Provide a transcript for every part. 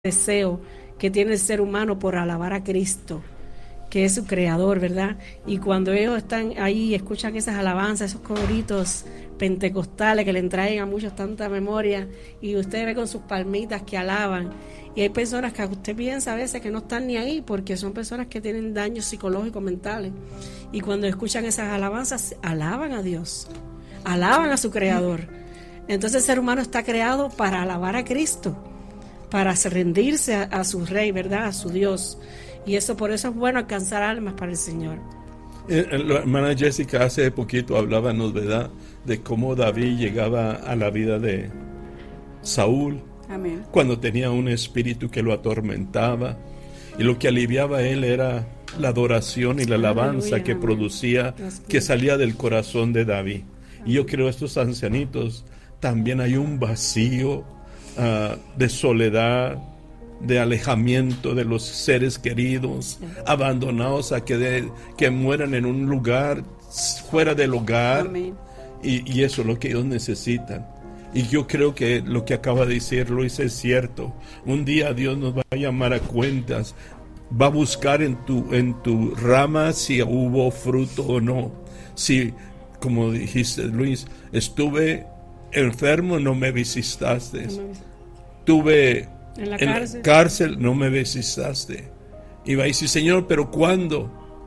deseo que tiene el ser humano por alabar a Cristo, que es su creador, ¿verdad? Y cuando ellos están ahí y escuchan esas alabanzas, esos coritos pentecostales que le traen a muchos tanta memoria, y usted ve con sus palmitas que alaban, y hay personas que usted piensa a veces que no están ni ahí porque son personas que tienen daños psicológicos, mentales, y cuando escuchan esas alabanzas, alaban a Dios, alaban a su creador. Entonces el ser humano está creado para alabar a Cristo, para rendirse a su rey, ¿verdad? A su Dios. Y eso, por eso es bueno alcanzar almas para el Señor. La hermana Jessica hace poquito hablábamos, ¿verdad?, de cómo David llegaba a la vida de Saúl. Amén. Cuando tenía un espíritu que lo atormentaba, y lo que aliviaba a él era la adoración y la alabanza. Aleluya, que amén. Producía, que salía del corazón de David. Amén. Y yo creo estos ancianitos también hay un vacío de soledad, de alejamiento de los seres queridos, abandonados a que mueran en un lugar fuera del hogar. Y eso es lo que ellos necesitan. Y yo creo que lo que acaba de decir Luis es cierto. Un día Dios nos va a llamar a cuentas, va a buscar en tu rama si hubo fruto o no. Si, como dijiste Luis, estuve enfermo, no me visitaste. Estuve en la cárcel, no me visitaste. Y va a decir, Señor, pero ¿cuándo?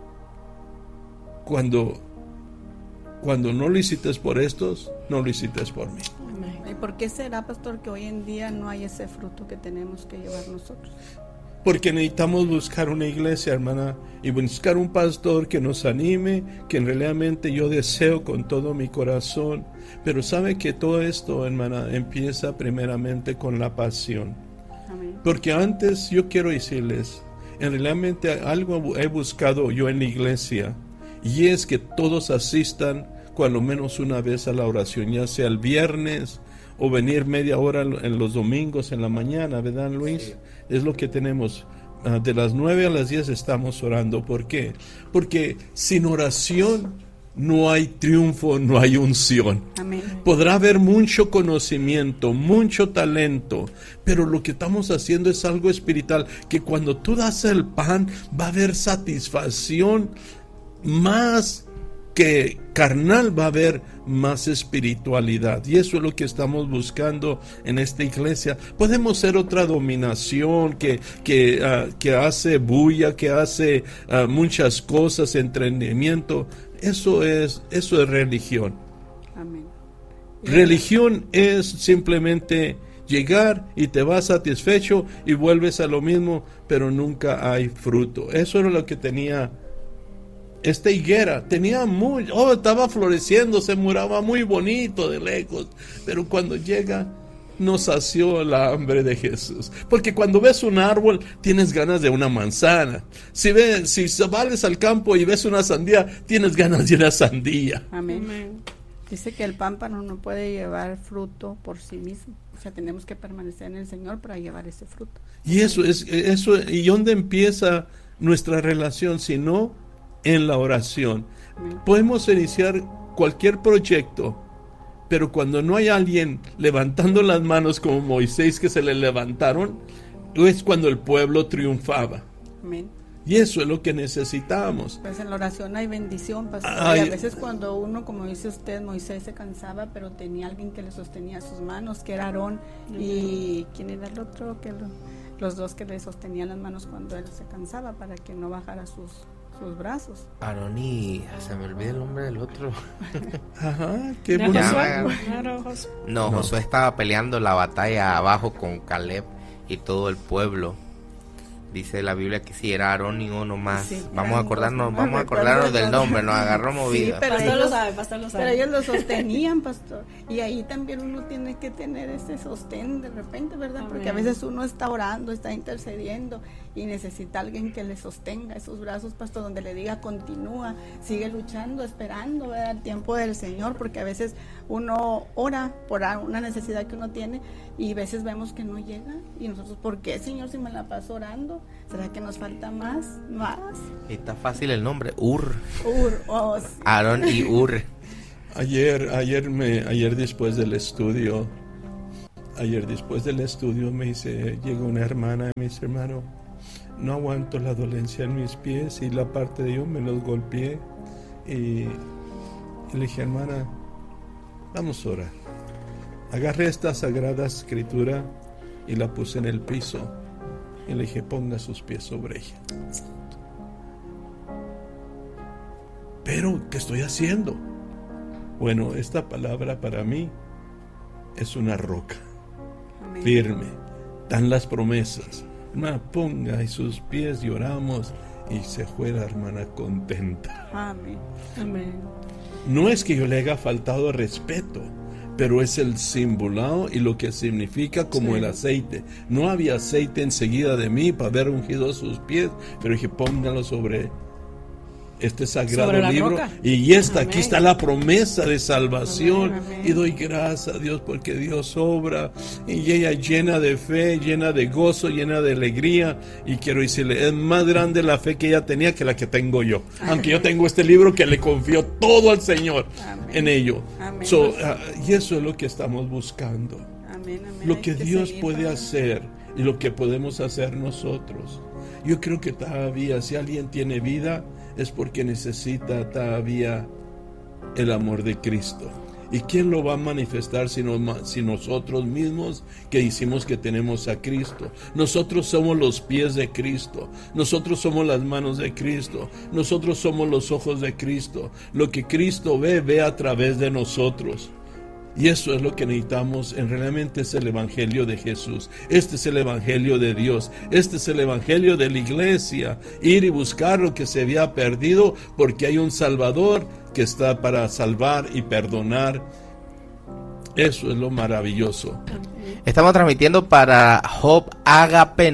Cuando no lo hiciste por estos, no lo hiciste por mí. ¿Y por qué será, pastor, que hoy en día no hay ese fruto que tenemos que llevar nosotros? Porque necesitamos buscar una iglesia, hermana, y buscar un pastor que nos anime, que realmente yo deseo con todo mi corazón. Pero sabe que todo esto, hermana, empieza primeramente con la pasión. Amén. Porque antes yo quiero decirles, realmente algo he buscado yo en la iglesia, y es que todos asistan cuando menos una vez a la oración, ya sea el viernes o venir media hora en los domingos en la mañana, ¿verdad, Luis? Sí. Es lo que tenemos. De las 9 a las 10 estamos orando. ¿Por qué? Porque sin oración no hay triunfo, no hay unción. Amén. Podrá haber mucho conocimiento, mucho talento, pero lo que estamos haciendo es algo espiritual, que cuando tú das el pan va a haber satisfacción más que carnal, va a haber más espiritualidad, y eso es lo que estamos buscando en esta iglesia. Podemos ser otra dominación que hace bulla, que hace muchas cosas, entrenamiento. Eso es religión. Amén. Religión es simplemente llegar y te vas satisfecho y vuelves a lo mismo, pero nunca hay fruto. Eso era lo que tenía esta higuera. Estaba floreciendo, se miraba muy bonito de lejos, pero cuando llega nos sació la hambre de Jesús. Porque cuando ves un árbol tienes ganas de una manzana. Si sales al campo y ves una sandía, tienes ganas de una sandía. Amén. Dice que el pámpano no puede llevar fruto por sí mismo. O sea, tenemos que permanecer en el Señor para llevar ese fruto. Y eso. ¿Y dónde empieza nuestra relación? Si no en la oración. Podemos iniciar cualquier proyecto, pero cuando no hay alguien levantando las manos como Moisés, que se le levantaron, es cuando el pueblo triunfaba. Amén. Y eso es lo que necesitamos. Pues en la oración hay bendición, pastor. Y a veces cuando uno, como dice usted, Moisés se cansaba, pero tenía alguien que le sostenía sus manos, que era Aarón. ¿Y quién era el otro? Los dos que le sostenían las manos cuando él se cansaba, para que no bajara sus brazos. Aarón y se me olvida el nombre del otro. Ajá, qué bonito. No, Josué estaba peleando la batalla abajo con Caleb y todo el pueblo. Dice la Biblia que sí, era Aarón y uno más. Sí, vamos a acordarnos del nombre, nos agarró movida. Sí, pero pastor lo sabe. Pero ellos lo sostenían, pastor. Y ahí también uno tiene que tener ese sostén de repente, ¿verdad? Amén. Porque a veces uno está orando, está intercediendo y necesita alguien que le sostenga esos brazos, pastor, donde le diga continúa, sigue luchando, esperando, ¿verdad?, el tiempo del Señor, porque a veces uno ora por una necesidad que uno tiene y a veces vemos que no llega y nosotros, ¿por qué, Señor, si me la paso orando? ¿Será que nos falta más? Está fácil el nombre, Ur. Oh, sí. Aarón y Ur. Ayer después del estudio, Ayer después del estudio llegó una hermana y me dice, hermano, no aguanto la dolencia en mis pies y la parte de yo me los golpeé. Y le dije, hermana, vamos a orar. Agarré esta sagrada escritura y la puse en el piso y le dije, ponga sus pies sobre ella. Pero, ¿qué estoy haciendo? Bueno, esta palabra para mí es una roca. Amén. Firme. Dan las promesas. Hermana, ponga y sus pies, y oramos, y se fue la hermana contenta. Amén. Amén. No es que yo le haya faltado respeto, pero es el simbolado y lo que significa como sí. El aceite. No había aceite enseguida de mí para haber ungido sus pies, pero dije, póngalo sobre este sagrado libro roca. Y aquí está la promesa de salvación. Amén, amén. Y doy gracias a Dios porque Dios obra y ella llena de fe, llena de gozo, llena de alegría. Y quiero decirle, es más grande la fe que ella tenía que la que tengo yo. Amén. Aunque yo tengo este libro que le confío todo al Señor. Amén. En ello. Y eso es lo que estamos buscando. Amén, amén. Lo que Dios puede hacer y lo que podemos hacer nosotros. Yo creo que todavía si alguien tiene vida es porque necesita todavía el amor de Cristo. ¿Y quién lo va a manifestar si nosotros mismos que hicimos que tenemos a Cristo? Nosotros somos los pies de Cristo. Nosotros somos las manos de Cristo. Nosotros somos los ojos de Cristo. Lo que Cristo ve a través de nosotros. Y eso es lo que necesitamos, realmente es el Evangelio de Jesús. Este es el Evangelio de Dios. Este es el Evangelio de la iglesia. Ir y buscar lo que se había perdido, porque hay un Salvador que está para salvar y perdonar. Eso es lo maravilloso. Estamos transmitiendo para Hope Agape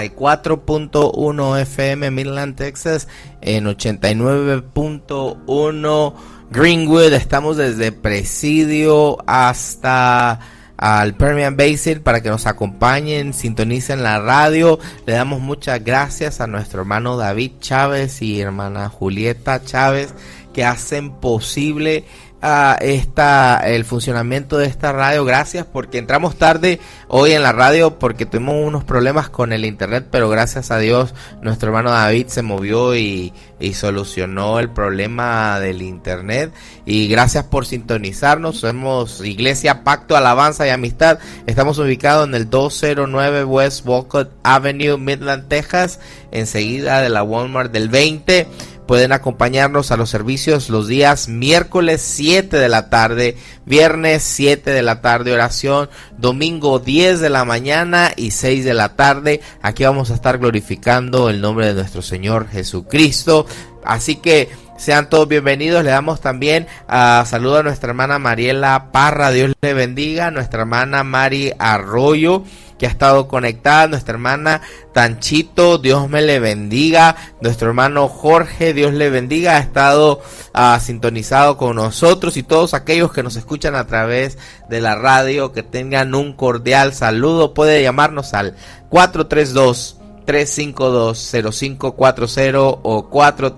94.1 FM Midland, Texas, en 89.1 Greenwood. Estamos desde Presidio hasta al Permian Basin para que nos acompañen, sintonicen la radio. Le damos muchas gracias a nuestro hermano David Chávez y hermana Julieta Chávez que hacen posible el funcionamiento de esta radio. Gracias, porque entramos tarde hoy en la radio porque tuvimos unos problemas con el internet, pero gracias a Dios nuestro hermano David se movió y solucionó el problema del internet. Y gracias por sintonizarnos. Somos Iglesia Pacto, Alabanza y Amistad. Estamos ubicados en el 209 West Walcott Avenue, Midland, Texas, enseguida de la Walmart del 20. Pueden acompañarnos a los servicios los días miércoles 7 de la tarde, viernes 7 de la tarde oración, domingo 10 de la mañana y 6 de la tarde. Aquí vamos a estar glorificando el nombre de nuestro Señor Jesucristo. Así que sean todos bienvenidos. Le damos también saludo a nuestra hermana Mariela Parra, Dios le bendiga, nuestra hermana Mari Arroyo, que ha estado conectada, nuestra hermana Tanchito, Dios me le bendiga, nuestro hermano Jorge, Dios le bendiga, ha estado sintonizado con nosotros, y todos aquellos que nos escuchan a través de la radio, que tengan un cordial saludo. Puede llamarnos al 432-352-0540 o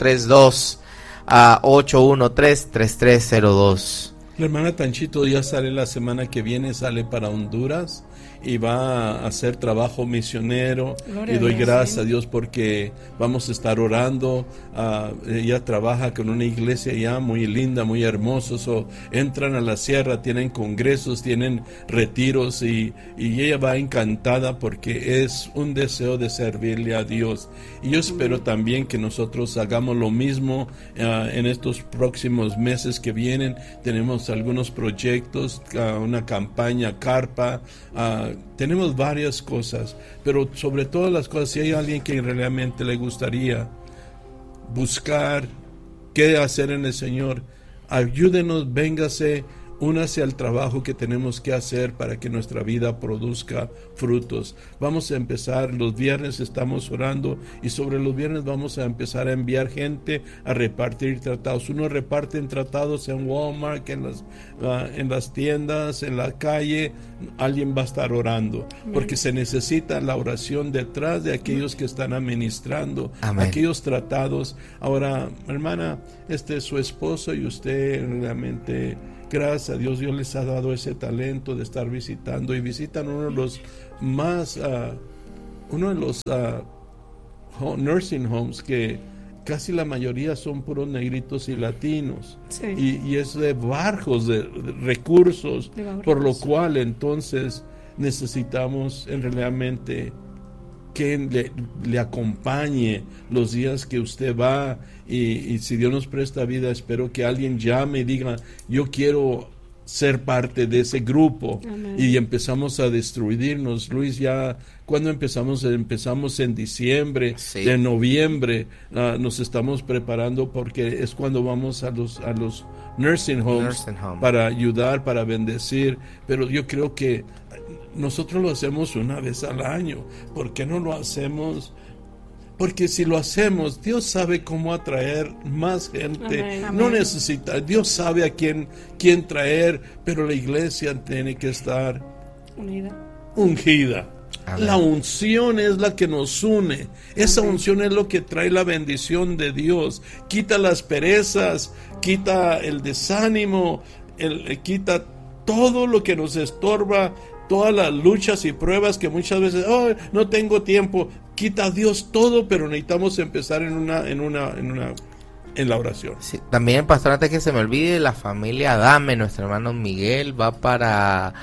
432-813-3302. La hermana Tanchito ya sale la semana que viene, sale para Honduras y va a hacer trabajo misionero. Gloria y doy gracias a Dios porque vamos a estar orando. Ella trabaja con una iglesia ya muy linda, muy hermosa. Entran a la sierra, tienen congresos, tienen retiros y ella va encantada porque es un deseo de servirle a Dios. Y yo espero también que nosotros hagamos lo mismo en estos próximos meses que vienen. Tenemos algunos proyectos, una campaña, carpa, tenemos varias cosas, pero sobre todas las cosas, si hay alguien que realmente le gustaría buscar qué hacer en el Señor, ayúdenos, véngase, únase al trabajo que tenemos que hacer para que nuestra vida produzca frutos. Vamos a empezar, los viernes estamos orando y sobre los viernes vamos a empezar a enviar gente a repartir tratados. Uno reparten tratados en Walmart, en las tiendas, en la calle. Alguien va a estar orando, porque se necesita la oración detrás de aquellos que están administrando. Amén. Aquellos tratados. Ahora, hermana, este es su esposo y usted realmente gracias a Dios, Dios les ha dado ese talento de estar visitando, y visitan uno de los nursing homes que casi la mayoría son puros negritos y latinos, sí. y es de bajos de recursos, por lo cual entonces necesitamos realmente que le acompañe los días que usted va, y si Dios nos presta vida, espero que alguien llame y diga, yo quiero ser parte de ese grupo. Amén. Y empezamos a distribuirnos. Luis, ya cuando empezamos en diciembre, sí. En noviembre nos estamos preparando, porque es cuando vamos a los nursing homes para ayudar, para bendecir, pero yo creo que nosotros lo hacemos una vez al año. ¿Por qué no lo hacemos? Porque si lo hacemos, Dios sabe cómo atraer más gente. Amén. No necesita, Dios sabe a quién traer, pero la iglesia tiene que estar ungida. Amén. La unción es la que nos une. Esa Amén. Unción es lo que trae la bendición de Dios. Quita las perezas, quita el desánimo, quita todo lo que nos estorba, todas las luchas y pruebas que muchas veces, no tengo tiempo. Quita a Dios todo, pero necesitamos empezar en la oración. Sí, también, pastor, antes que se me olvide, la familia Adame, nuestro hermano Miguel, va para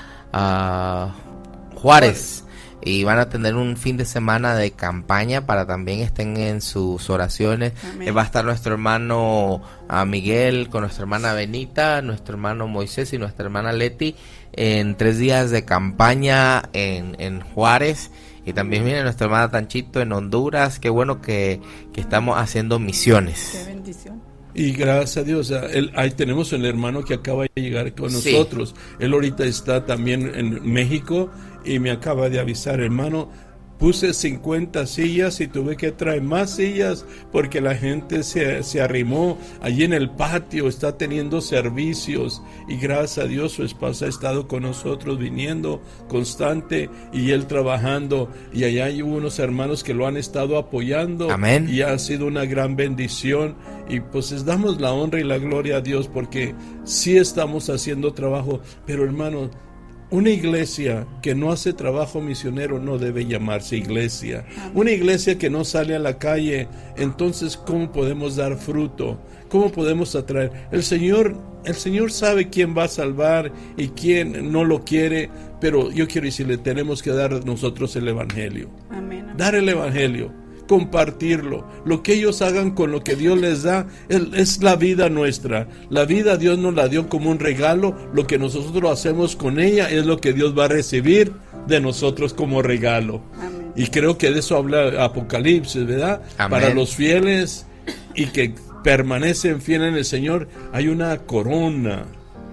Juárez. Y van a tener un fin de semana de campaña para también estén en sus oraciones. Va a estar nuestro hermano Miguel con nuestra hermana Benita, nuestro hermano Moisés y nuestra hermana Leti en 3 días de campaña en Juárez. Y también viene nuestra hermana Tanchito en Honduras. Qué bueno que estamos haciendo misiones. Qué bendición. Y gracias a Dios, ahí tenemos el hermano que acaba de llegar con nosotros. Él ahorita está también en México y me acaba de avisar, hermano, puse 50 sillas y tuve que traer más sillas porque la gente se arrimó allí en el patio, está teniendo servicios, y gracias a Dios su esposa ha estado con nosotros viniendo constante y él trabajando, y allá hay unos hermanos que lo han estado apoyando. Amén. Y ha sido una gran bendición, y pues les damos la honra y la gloria a Dios porque sí estamos haciendo trabajo, pero hermanos, una iglesia que no hace trabajo misionero no debe llamarse iglesia. Una iglesia que no sale a la calle, entonces ¿cómo podemos dar fruto? ¿Cómo podemos atraer? El Señor sabe quién va a salvar y quién no lo quiere, pero yo quiero decirle, tenemos que dar nosotros el evangelio. Amén. Dar el evangelio, compartirlo. Lo que ellos hagan con lo que Dios les da es la vida nuestra. La vida Dios nos la dio como un regalo. Lo que nosotros hacemos con ella es lo que Dios va a recibir de nosotros como regalo. Amén. Y creo que de eso habla Apocalipsis, ¿verdad? Amén. Para los fieles y que permanecen fieles en el Señor, hay una corona.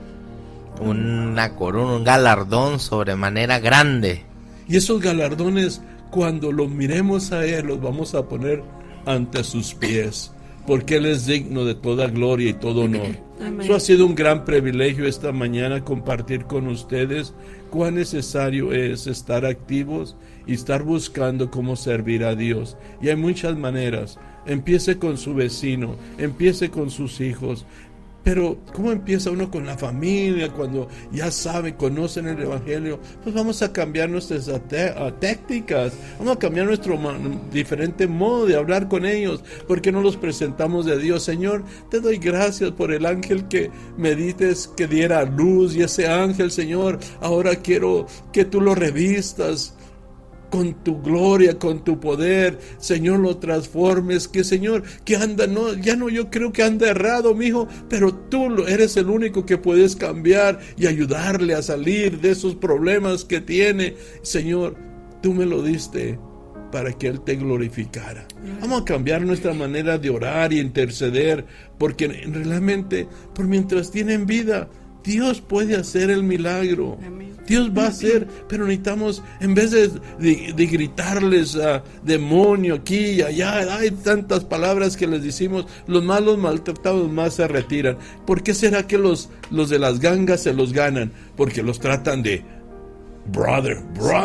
Un galardón sobremanera grande. Y esos galardones, cuando los miremos a Él, los vamos a poner ante sus pies, porque Él es digno de toda gloria y todo honor. Eso ha sido un gran privilegio esta mañana compartir con ustedes cuán necesario es estar activos y estar buscando cómo servir a Dios. Y hay muchas maneras. Empiece con su vecino, empiece con sus hijos. Pero ¿cómo empieza uno con la familia cuando ya sabe, conocen el evangelio? Pues vamos a cambiar nuestras técnicas, vamos a cambiar nuestro diferente modo de hablar con ellos. ¿Por qué no los presentamos de Dios? Señor, te doy gracias por el ángel que me dices que diera luz, y ese ángel, Señor, ahora quiero que tú lo revistas con tu gloria, con tu poder, Señor, lo transformes, que Señor, que anda, yo creo que anda errado, mijo, pero tú eres el único que puedes cambiar y ayudarle a salir de esos problemas que tiene. Señor, tú me lo diste para que Él te glorificara. Vamos a cambiar nuestra manera de orar y interceder, porque realmente, por mientras tienen vida, Dios puede hacer el milagro. Amén. Dios va a hacer, pero necesitamos, en vez de gritarles a demonio aquí y allá, hay tantas palabras que les decimos, los malos maltratados más se retiran. ¿Por qué será que los de las gangas se los ganan? Porque los tratan de brother,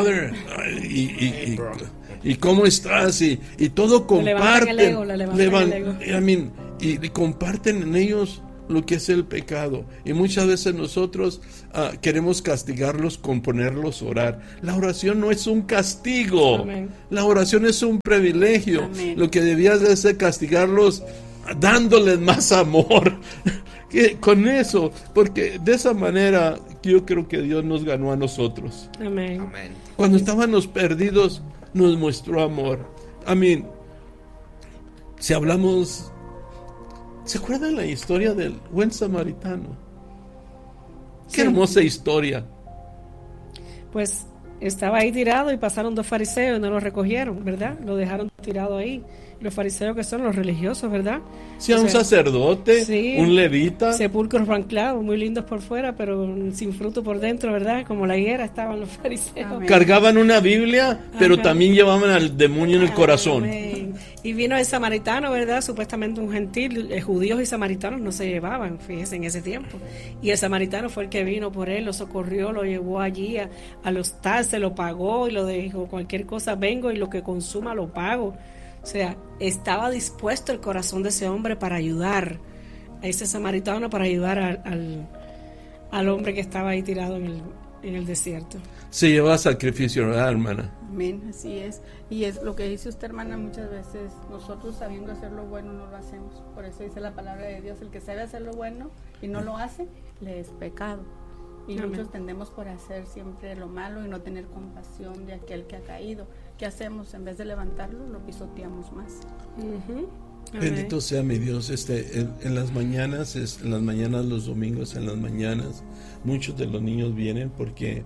y cómo estás, y todo comparten, y comparten en ellos lo que es el pecado. Y muchas veces nosotros queremos castigarlos con ponerlos a orar. La oración no es un castigo. Amén. La oración es un privilegio. Amén. Lo que debías de hacer es castigarlos dándoles más amor. Con eso, porque de esa manera yo creo que Dios nos ganó a nosotros. Amén. Cuando estábamos perdidos, nos mostró amor. Amén. Si hablamos, ¿se acuerdan la historia del buen samaritano? Qué hermosa historia. Pues estaba ahí tirado y pasaron 2 fariseos y no lo recogieron, ¿verdad? Lo dejaron tirado ahí. Los fariseos, que son los religiosos, ¿verdad? Sí, un sacerdote, sí, un levita. Sepulcros blanqueados, muy lindos por fuera, pero sin fruto por dentro, ¿verdad? Como la higuera estaban los fariseos. Amén. Cargaban una Biblia, pero también llevaban al demonio en el corazón. Amén. Y vino el samaritano, ¿verdad? Supuestamente un gentil. Judíos y samaritanos no se llevaban, fíjense, en ese tiempo. Y el samaritano fue el que vino por él, lo socorrió, lo llevó allí al hostal, se lo pagó y lo dijo, cualquier cosa vengo y lo que consuma lo pago. O sea, estaba dispuesto el corazón de ese hombre para ayudar a ese samaritano, para ayudar al hombre que estaba ahí tirado en el desierto. Se lleva sacrificio, ¿verdad, hermana? Amén, así es. Y es lo que dice usted, hermana, muchas veces nosotros sabiendo hacer lo bueno no lo hacemos. Por eso dice la palabra de Dios, el que sabe hacer lo bueno y no lo hace, le es pecado. Y nosotros tendemos por hacer siempre lo malo y no tener compasión de aquel que ha caído. ¿Qué hacemos? En vez de levantarlo, lo pisoteamos más. Bendito sea mi Dios. En las mañanas, los domingos, en las mañanas, muchos de los niños vienen porque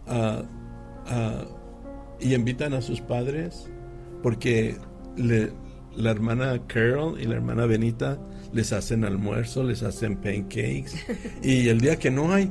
y invitan a sus padres, porque la hermana Carol y la hermana Benita les hacen almuerzo, les hacen pancakes, y el día que no hay,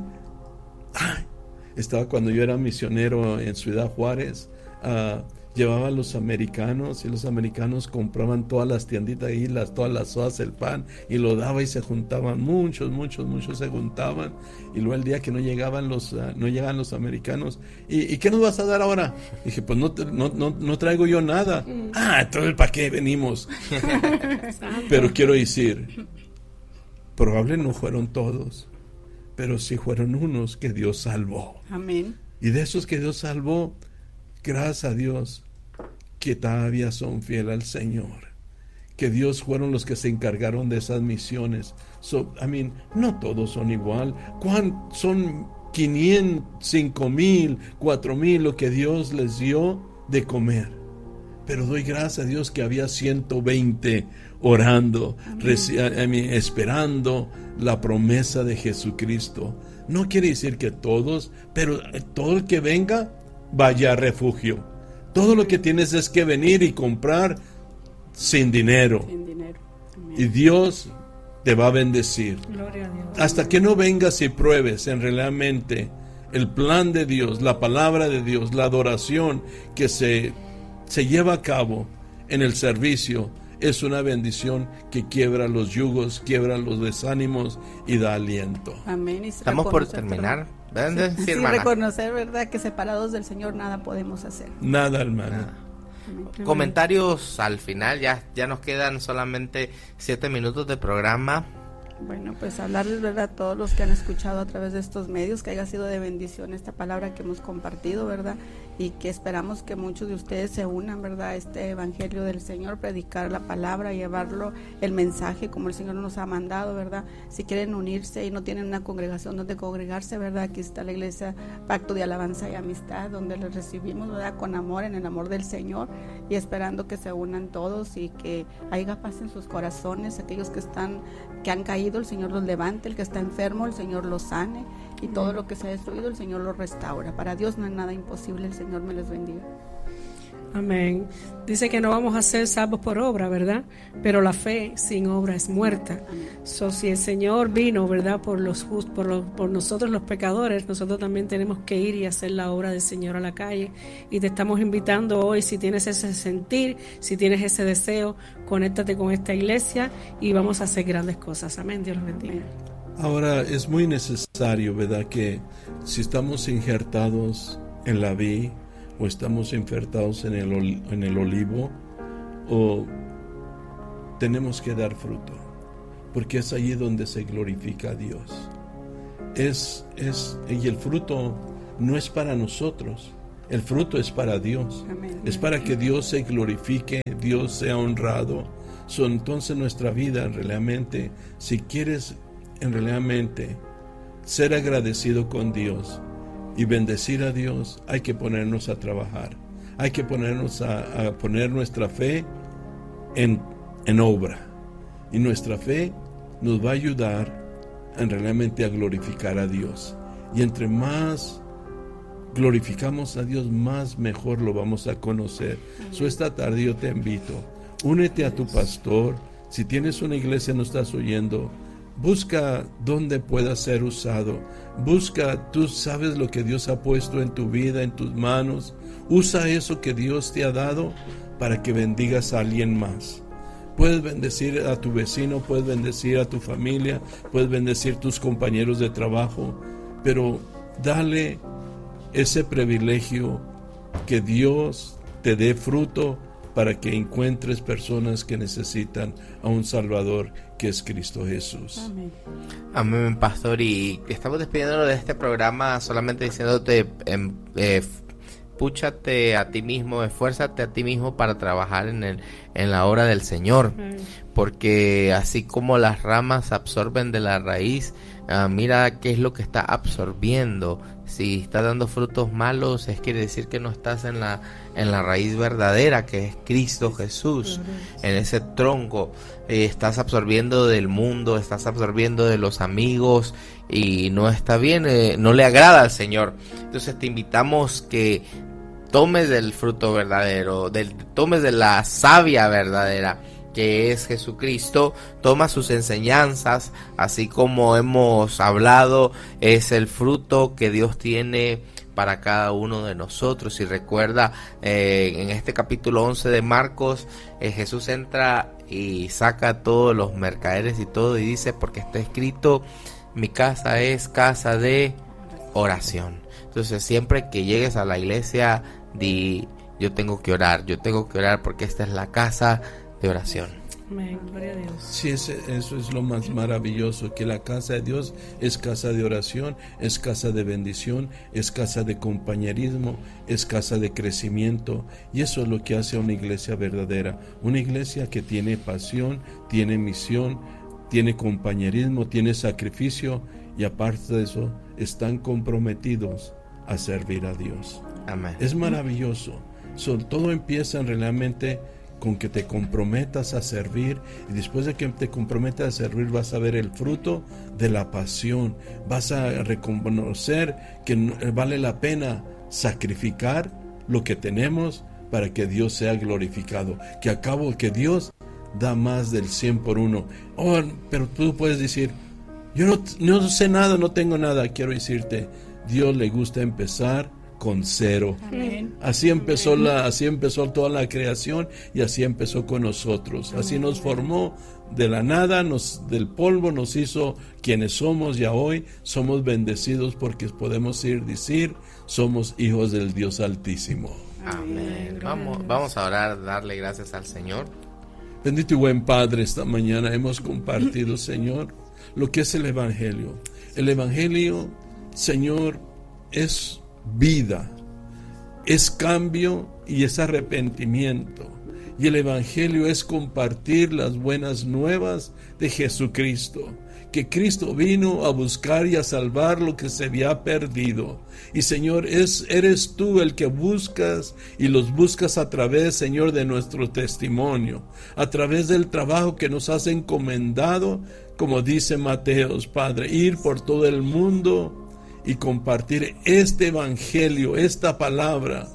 estaba cuando yo era misionero en Ciudad Juárez, llevaba a los americanos, y los americanos compraban todas las tienditas ahí, todas las sodas, el pan, y lo daba y se juntaban, muchos se juntaban, y luego el día que no llegaban los americanos, ¿y qué nos vas a dar ahora? Dije, pues no traigo yo nada. Entonces ¿para qué venimos? Pero quiero decir, probable no fueron todos, pero sí fueron unos que Dios salvó. Amén. Y de esos que Dios salvó, gracias a Dios que todavía son fieles al Señor, que Dios fueron los que se encargaron de esas misiones. No todos son igual. Son 500, 5,000, 4,000 lo que Dios les dio de comer, pero doy gracias a Dios que había 120 orando, esperando la promesa de Jesucristo. No quiere decir que todos, pero todo el que venga, vaya a refugio. Todo lo que tienes es que venir y comprar sin dinero. Y Dios te va a bendecir. Gloria a Dios. Hasta que no vengas y pruebes en realmente el plan de Dios, la palabra de Dios, la adoración que se lleva a cabo en el servicio, es una bendición que quiebra los yugos, quiebra los desánimos y da aliento. Amén. Estamos por terminar. Sí, reconocer, ¿verdad?, que separados del Señor nada podemos hacer. Nada, hermana. Comentarios al final, ya nos quedan solamente 7 minutos de programa. Bueno, pues hablarles, ¿verdad?, a todos los que han escuchado a través de estos medios, que haya sido de bendición esta palabra que hemos compartido, ¿verdad?, y que esperamos que muchos de ustedes se unan, ¿verdad?, a este evangelio del Señor, predicar la palabra, llevarlo, el mensaje como el Señor nos ha mandado, ¿verdad? Si quieren unirse y no tienen una congregación donde congregarse, ¿verdad?, aquí está la iglesia Pacto de Alabanza y Amistad, donde les recibimos, ¿verdad?, con amor, en el amor del Señor, y esperando que se unan todos y que haya paz en sus corazones. Aquellos que han caído, el Señor los levante; el que está enfermo, el Señor los sane, y todo lo que se ha destruido, el Señor lo restaura. Para Dios no hay nada imposible. El Señor me les bendiga. Amén. Dice que no vamos a ser salvos por obra, ¿verdad? Pero la fe sin obra es muerta. Si el Señor vino, ¿verdad?, por nosotros los pecadores, nosotros también tenemos que ir y hacer la obra del Señor a la calle. Y te estamos invitando hoy, si tienes ese sentir, si tienes ese deseo, conéctate con esta iglesia y vamos a hacer grandes cosas. Amén. Dios los bendiga. Ahora es muy necesario, ¿verdad?, que si estamos injertados en la vid o estamos injertados en el olivo, o tenemos que dar fruto. porque es allí donde se glorifica a Dios. Y el fruto no es para nosotros, el fruto es para Dios. Amén. Es para que Dios se glorifique, Dios sea honrado. Entonces nuestra vida realmente, si quieres realmente ser agradecido con Dios y bendecir a Dios, hay que ponernos a trabajar, hay que ponernos a poner nuestra fe en obra, y nuestra fe nos va a ayudar realmente a glorificar a Dios, y entre más glorificamos a Dios, más mejor lo vamos a conocer. Esta tarde yo te invito, únete a tu pastor. Si tienes una iglesia y no estás oyendo, busca donde pueda ser usado. Busca, tú sabes lo que Dios ha puesto en tu vida, en tus manos. Usa eso que Dios te ha dado para que bendigas a alguien más. Puedes bendecir a tu vecino, puedes bendecir a tu familia, puedes bendecir a tus compañeros de trabajo, pero dale ese privilegio, que Dios te dé fruto para que encuentres personas que necesitan a un Salvador, que es Cristo Jesús. Amén. Amén, pastor. Y estamos despidiéndonos de este programa solamente diciéndote, púchate a ti mismo, esfuérzate a ti mismo para trabajar en la obra del Señor, porque así como las ramas absorben de la raíz, mira qué es lo que está absorbiendo. Si está dando frutos malos, quiere decir que no estás en la raíz verdadera, que es Cristo Jesús. En ese tronco estás absorbiendo del mundo, estás absorbiendo de los amigos, y no está bien, no le agrada al Señor. Entonces te invitamos que tomes del fruto verdadero, tomes de la savia verdadera, que es Jesucristo. Toma sus enseñanzas, así como hemos hablado, es el fruto que Dios tiene para cada uno de nosotros. Y recuerda, en este capítulo 11 de Marcos, Jesús entra y saca todos los mercaderes y todo, y dice, porque está escrito, mi casa es casa de oración. Entonces siempre que llegues a la iglesia, di, yo tengo que orar porque esta es la casa de oración. Amén, gloria a Dios. Sí, eso es lo más maravilloso, que la casa de Dios es casa de oración, es casa de bendición, es casa de compañerismo, es casa de crecimiento, y eso es lo que hace a una iglesia verdadera, una iglesia que tiene pasión, tiene misión, tiene compañerismo, tiene sacrificio, y aparte de eso, están comprometidos a servir a Dios. Amén. Es maravilloso. Todo empieza realmente con que te comprometas a servir, y después de que te comprometas a servir vas a ver el fruto de la pasión, vas a reconocer que vale la pena sacrificar lo que tenemos para que Dios sea glorificado, que a cabo que Dios da más del 100 por uno. Pero tú puedes decir, yo no sé nada, no tengo nada. Quiero decirte, Dios le gusta empezar con cero. Amén. Así empezó toda la creación, y así empezó con nosotros. Así nos formó de la nada, del polvo nos hizo quienes somos, y hoy somos bendecidos porque podemos decir, somos hijos del Dios Altísimo. Amén. Vamos a orar, darle gracias al Señor. Bendito y buen Padre, esta mañana hemos compartido, Señor, lo que es el Evangelio. El Evangelio, Señor, es vida, es cambio y es arrepentimiento. Y el Evangelio es compartir las buenas nuevas de Jesucristo, que Cristo vino a buscar y a salvar lo que se había perdido. Y Señor, eres tú el que buscas, y los buscas a través, Señor, de nuestro testimonio, a través del trabajo que nos has encomendado, como dice Mateos, Padre, ir por todo el mundo y compartir este Evangelio, esta palabra,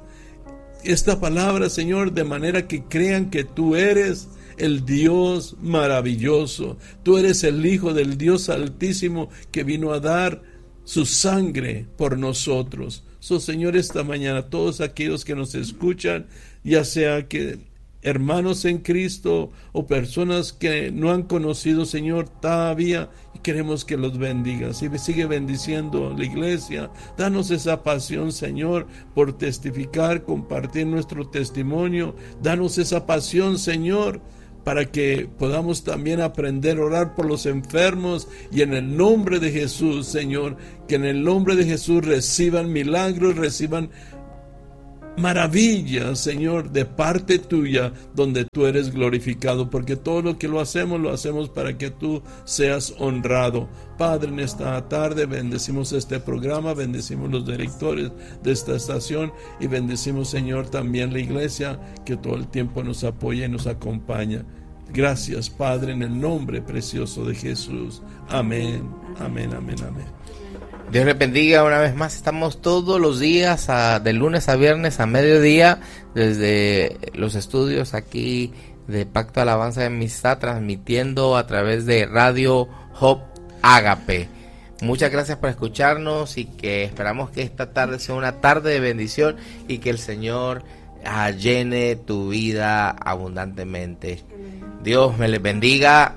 Señor, de manera que crean que tú eres el Dios maravilloso, tú eres el Hijo del Dios Altísimo, que vino a dar su sangre por nosotros. Señor, esta mañana, todos aquellos que nos escuchan, ya sea que hermanos en Cristo o personas que no han conocido, Señor, todavía, y queremos que los bendigas, y sigue bendiciendo la iglesia. Danos esa pasión, Señor, por testificar, compartir nuestro testimonio. Danos esa pasión, Señor, para que podamos también aprender a orar por los enfermos, y en el nombre de Jesús, Señor, que en el nombre de Jesús reciban milagros, reciban maravillas, Señor, de parte tuya, donde tú eres glorificado, porque todo lo que lo hacemos para que tú seas honrado. Padre, en esta tarde bendecimos este programa, bendecimos los directores de esta estación y bendecimos, Señor, también la iglesia que todo el tiempo nos apoya y nos acompaña. Gracias, Padre, en el nombre precioso de Jesús. Amén, amén, amén, amén. Dios les bendiga una vez más. Estamos todos los días, de lunes a viernes a mediodía, desde los estudios aquí de Pacto Alabanza de Amistad, transmitiendo a través de Radio Hope Agape. Muchas gracias por escucharnos y que esperamos que esta tarde sea una tarde de bendición y que el Señor llene tu vida abundantemente. Dios me les bendiga.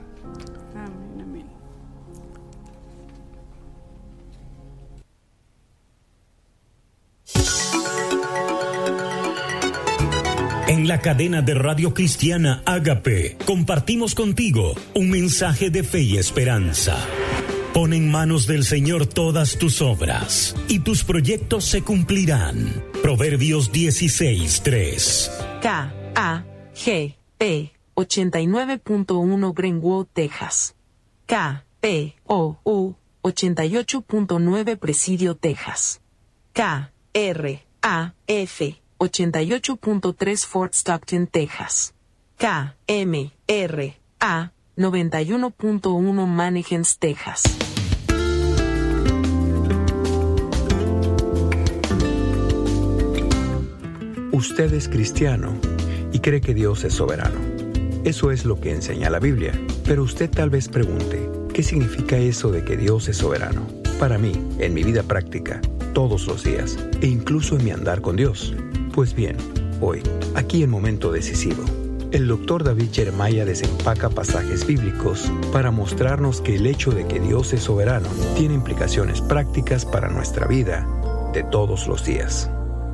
En la cadena de Radio Cristiana Agape, compartimos contigo un mensaje de fe y esperanza. Pon en manos del Señor todas tus obras, y tus proyectos se cumplirán. Proverbios 16:3. KAGP 89.1 Greenwood, Texas. KPOU 88.9 Presidio, Texas. KRAF 88.3 Fort Stockton, Texas. KMRA 91.1 Mannequins, Texas. Usted es cristiano y cree que Dios es soberano. Eso es lo que enseña la Biblia. Pero usted tal vez pregunte, ¿qué significa eso de que Dios es soberano? Para mí, en mi vida práctica, todos los días, e incluso en mi andar con Dios. Pues bien, hoy, aquí en Momento Decisivo, el Dr. David Jeremiah desempaca pasajes bíblicos para mostrarnos que el hecho de que Dios es soberano tiene implicaciones prácticas para nuestra vida de todos los días.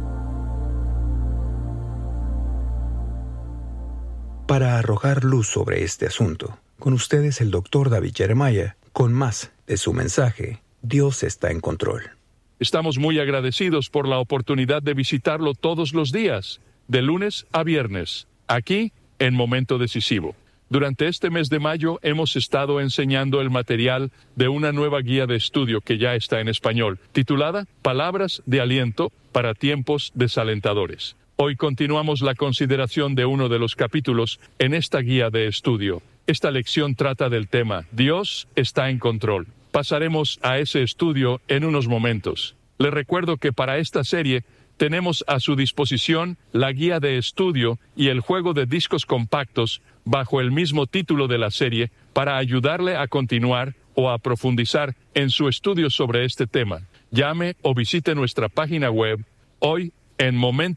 Para arrojar luz sobre este asunto, con ustedes el Dr. David Jeremiah, con más de su mensaje, Dios está en control. Estamos muy agradecidos por la oportunidad de visitarlo todos los días, de lunes a viernes, aquí en Momento Decisivo. Durante este mes de mayo hemos estado enseñando el material de una nueva guía de estudio que ya está en español, titulada Palabras de Aliento para Tiempos Desalentadores. Hoy continuamos la consideración de uno de los capítulos en esta guía de estudio. Esta lección trata del tema Dios está en control. Pasaremos a ese estudio en unos momentos. Les recuerdo que para esta serie tenemos a su disposición la guía de estudio y el juego de discos compactos bajo el mismo título de la serie para ayudarle a continuar o a profundizar en su estudio sobre este tema. Llame o visite nuestra página web hoy en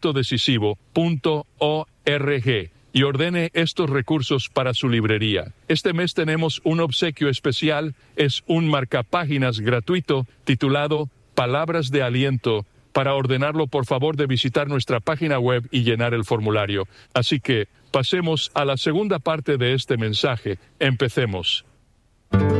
momentodecisivo.org y ordene estos recursos para su librería. Este mes tenemos un obsequio especial, es un marcapáginas gratuito titulado Palabras de Aliento. Para ordenarlo, por favor, de visitar nuestra página web y llenar el formulario. Así que pasemos a la segunda parte de este mensaje. Empecemos.